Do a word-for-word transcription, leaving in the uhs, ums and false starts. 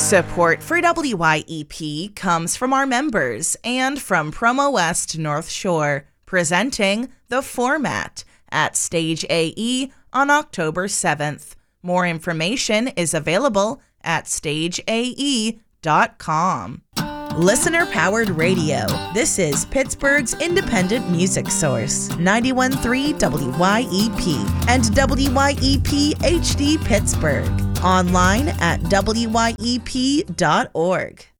Support for W Y E P comes from our members and from Promo West North Shore, presenting The Format at Stage A E on October seventh. More information is available at stage a e dot com. Listener-powered radio. This is Pittsburgh's independent music source, ninety-one point three W Y E P and W Y E P H D Pittsburgh. Online at W Y E P dot org.